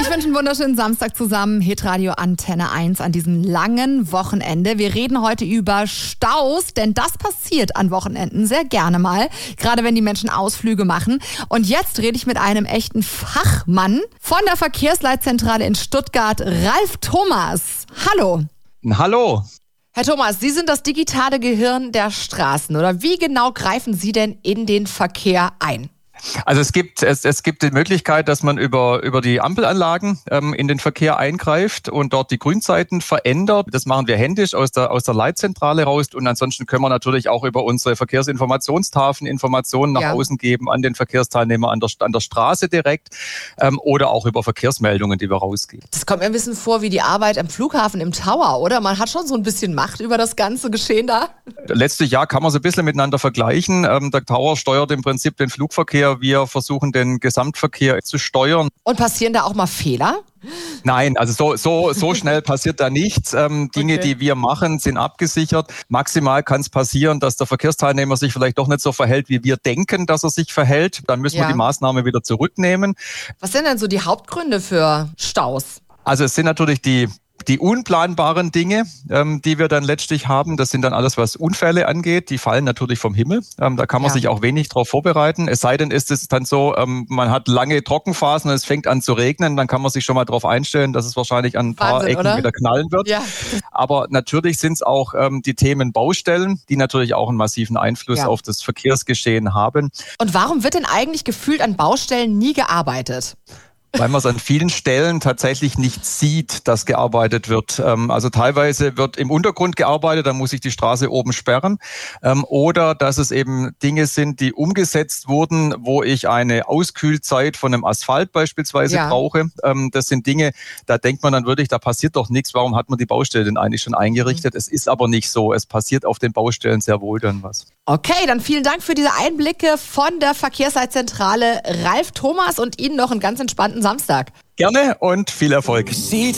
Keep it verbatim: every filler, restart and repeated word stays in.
wünsche einen wunderschönen Samstag zusammen. Hitradio Antenne eins an diesem langen Wochenende. Wir reden heute über Staus, denn das passiert an Wochenenden sehr gerne mal, gerade wenn die Menschen Ausflüge machen. Und jetzt rede ich mit einem echten Fachmann von der Verkehrsleitzentrale in Stuttgart, Ralf Thomas. Hallo. Hallo. Herr Thomas, Sie sind das digitale Gehirn der Straßen, oder wie genau greifen Sie denn in den Verkehr ein? Also es gibt es, es gibt die Möglichkeit, dass man über über die Ampelanlagen ähm, in den Verkehr eingreift und dort die Grünzeiten verändert. Das machen wir händisch aus der aus der Leitzentrale raus. Und ansonsten können wir natürlich auch über unsere Verkehrsinformationstafeln Informationen nach ja. außen geben an den Verkehrsteilnehmer an der an der Straße direkt ähm, oder auch über Verkehrsmeldungen, die wir rausgeben. Das kommt mir ein bisschen vor wie die Arbeit am Flughafen im Tower, oder? Man hat schon so ein bisschen Macht über das ganze Geschehen da. Letztlich ja, kann man so ein bisschen miteinander vergleichen. Ähm, der Tower steuert im Prinzip den Flugverkehr. Wir versuchen, den Gesamtverkehr zu steuern. Und passieren da auch mal Fehler? Nein, also so so so schnell passiert da nichts. Ähm, Dinge, okay. die wir machen, sind abgesichert. Maximal kann es passieren, dass der Verkehrsteilnehmer sich vielleicht doch nicht so verhält, wie wir denken, dass er sich verhält. Dann müssen ja. wir die Maßnahme wieder zurücknehmen. Was sind denn so die Hauptgründe für Staus? Also es sind natürlich die Die unplanbaren Dinge, ähm, die wir dann letztlich haben, das sind dann alles, was Unfälle angeht, die fallen natürlich vom Himmel. Ähm, da kann man ja. sich auch wenig drauf vorbereiten. Es sei denn, ist es dann so, ähm, man hat lange Trockenphasen und es fängt an zu regnen, dann kann man sich schon mal darauf einstellen, dass es wahrscheinlich an ein paar Wahnsinn, Ecken oder? wieder knallen wird. Ja. Aber natürlich sind es auch ähm, die Themen Baustellen, die natürlich auch einen massiven Einfluss ja. auf das Verkehrsgeschehen haben. Und warum wird denn eigentlich gefühlt an Baustellen nie gearbeitet? Weil man es an vielen Stellen tatsächlich nicht sieht, dass gearbeitet wird. Also teilweise wird im Untergrund gearbeitet, dann muss ich die Straße oben sperren. Oder dass es eben Dinge sind, die umgesetzt wurden, wo ich eine Auskühlzeit von einem Asphalt beispielsweise ja. brauche. Das sind Dinge, da denkt man dann wirklich, da passiert doch nichts. Warum hat man die Baustelle denn eigentlich schon eingerichtet? Mhm. Es ist aber nicht so. Es passiert auf den Baustellen sehr wohl dann was. Okay, dann vielen Dank für diese Einblicke von der Verkehrsleitzentrale Ralf Thomas und Ihnen noch einen ganz entspannten Samstag. Gerne und viel Erfolg.